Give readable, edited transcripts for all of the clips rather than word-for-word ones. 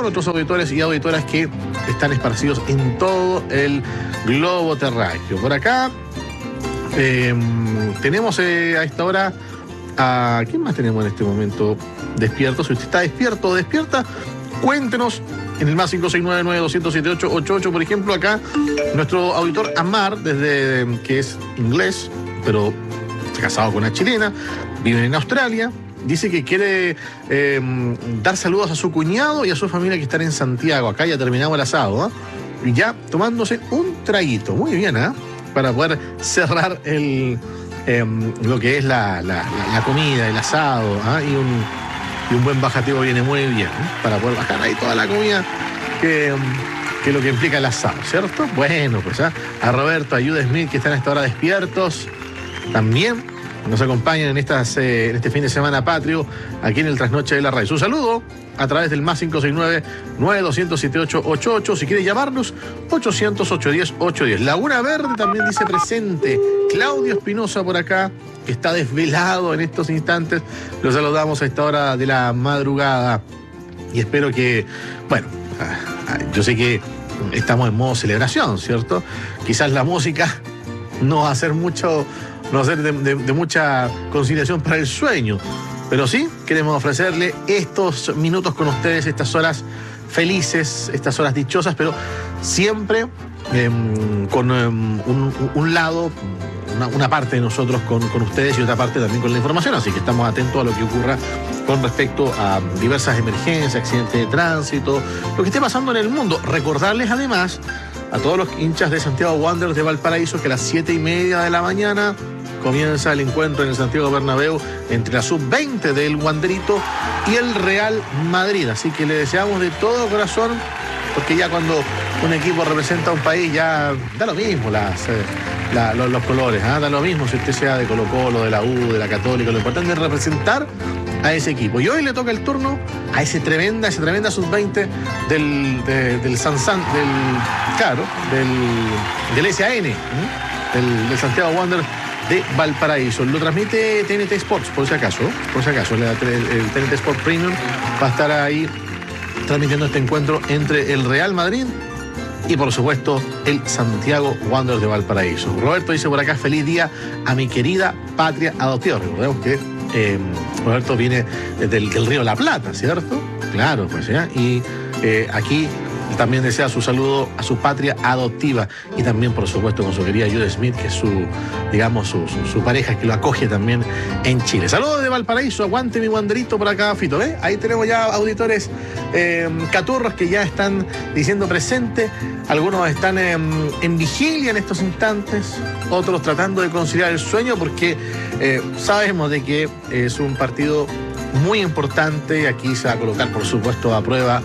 nuestros auditores y auditoras que están esparcidos en todo el globo terráqueo. Por acá tenemos a esta hora a... ¿Quién más tenemos en este momento despierto? Si usted está despierto o despierta, cuéntenos en el más 569-9207-888, por ejemplo, acá nuestro auditor Amar, desde que es inglés, pero está casado con una chilena, vive en Australia, dice que quiere dar saludos a su cuñado y a su familia que están en Santiago. Acá ya terminamos el asado, y ya tomándose un traguito. Muy bien, para poder cerrar lo que es la comida, el asado, y un buen bajativo viene muy bien, para poder bajar ahí toda la comida que lo que implica el asado, ¿cierto? Bueno, pues a Roberto, a Jude Smith, que están a esta hora despiertos, también nos acompañan en este fin de semana patrio, aquí en el Trasnoche de la Radio. Un saludo a través del más 569-9207-888. Si quiere llamarnos, 800-810-810. Laguna Verde también dice presente. Claudio Espinosa por acá, que está desvelado en estos instantes. Lo saludamos a esta hora de la madrugada. Y espero que, bueno, yo sé que estamos en modo celebración, ¿cierto? Quizás la música no va a ser mucho... no ser de mucha conciliación para el sueño, pero sí queremos ofrecerle estos minutos con ustedes, estas horas felices, estas horas dichosas, pero siempre con un lado, una parte de nosotros con ustedes y otra parte también con la información, así que estamos atentos a lo que ocurra con respecto a diversas emergencias, accidentes de tránsito, lo que esté pasando en el mundo. Recordarles además a todos los hinchas de Santiago Wanderers de Valparaíso que a las 7:30 de la mañana comienza el encuentro en el Santiago Bernabéu entre la sub-20 del Wanderito y el Real Madrid. Así que le deseamos de todo corazón, porque ya cuando un equipo representa a un país ya da lo mismo los colores, da lo mismo si usted sea de Colo-Colo, de la U, de la Católica. Lo importante es representar a ese equipo. Y hoy le toca el turno a esa tremenda sub-20 del Sansan, del SAN, del Santiago Wanderers de Valparaíso. Lo transmite TNT Sports, por si acaso, el TNT Sports Premium va a estar ahí transmitiendo este encuentro entre el Real Madrid y, por supuesto, el Santiago Wanderers de Valparaíso. Roberto dice por acá: feliz día a mi querida patria adoptiva. Recordemos que Roberto viene del Río La Plata, ¿cierto? Claro, pues ya. Y aquí también desea su saludo a su patria adoptiva y también, por supuesto, con su querida Jude Smith, que es su pareja, que lo acoge también en Chile. Saludos de Valparaíso, aguante mi Wanderito por acá, Fito, ¿ves? Ahí tenemos ya auditores caturros que ya están diciendo presente. Algunos están en vigilia en estos instantes, otros tratando de conciliar el sueño, porque sabemos de que es un partido muy importante. Aquí se va a colocar, por supuesto, a prueba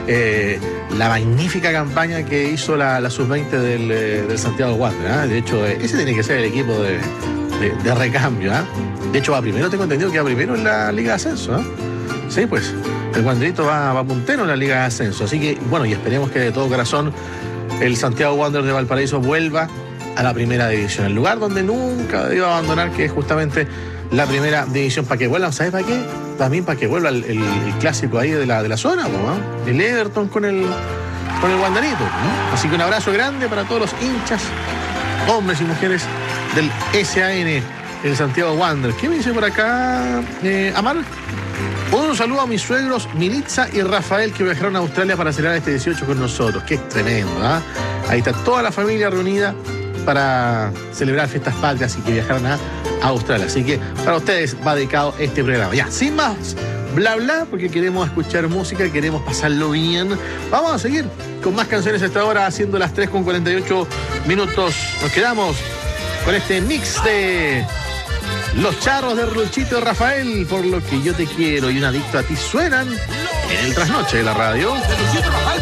la magnífica campaña que hizo la sub-20 del Santiago Wanderers. De hecho, ese tiene que ser el equipo de recambio. De hecho, va primero, tengo entendido que va primero en la Liga de Ascenso. Sí, pues, el Wanderito va puntero en la Liga de Ascenso. Así que, bueno, y esperemos que de todo corazón el Santiago Wanderers de Valparaíso vuelva a la primera división, el lugar donde nunca debió abandonar, que es justamente la primera división. Para que vuelvan, ¿sabes para qué? También para que vuelva el clásico ahí de la zona, ¿no? El Everton con el Wanderito, ¿no? Así que un abrazo grande para todos los hinchas, hombres y mujeres del SAN, el Santiago Wanderers. ¿Qué me dice por acá, Amar? Un saludo a mis suegros Militza y Rafael, que viajaron a Australia para celebrar este 18 con nosotros. Qué tremendo, Ahí está toda la familia reunida para celebrar fiestas patrias y que viajaron a Australia. Así que para ustedes va dedicado este programa. Ya, sin más bla bla, porque queremos escuchar música, queremos pasarlo bien. Vamos a seguir con más canciones a esta hora, haciendo las 3:48 minutos. Nos quedamos con este mix de Los Charros de Luchito y Rafael, Por lo que yo te quiero y Un adicto a ti, suenan en el Trasnoche de la Radio. De Luchito y Rafael.